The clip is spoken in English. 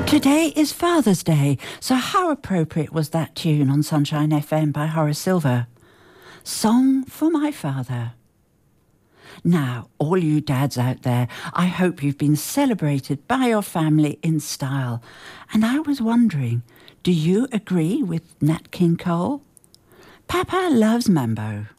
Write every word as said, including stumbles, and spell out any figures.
Today is Father's Day, so how appropriate was that tune on Sunshine F M by Horace Silver? Song for My Father. Now, all you dads out there, I hope you've been celebrated by your family in style. And I was wondering, do you agree with Nat King Cole? Papa loves Mambo.